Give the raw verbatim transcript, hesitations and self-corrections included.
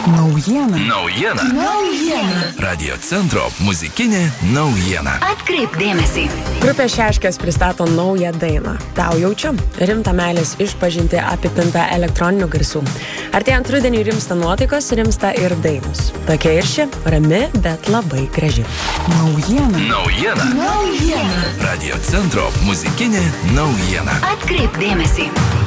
Naujiena. Naujiena. Naujiena. Radio centro muzikinė naujiena. Atkreipk dėmesį. Grupė Šeškės pristato naują dainą. Tau jaučiu? Rimta meilės išpažinti apipinta elektroninių garsų. Artėjant rudeniui rimsta nuotaikos, rimsta ir dainos. Tokia ir ši, rami, bet labai graži. Naujiena. Naujiena. Naujiena. Radio centro muzikinė naujiena. Atkreipk dėmesį.